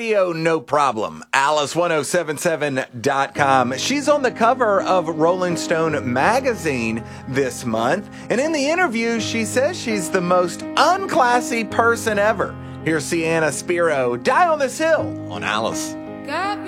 radio, no problem. Alice1077.com. She's on the cover of Rolling Stone magazine this month. And in the interview, she says she's the most unclassy person ever. Here's Sienna Spiro, Die on This Hill on Alice.